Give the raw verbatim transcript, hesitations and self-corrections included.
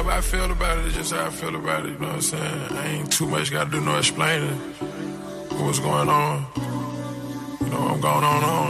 however I feel about it, it's just how I feel about it, you know what I'm saying? I ain't too much gotta do no explaining what's going on. You know, I'm going on on.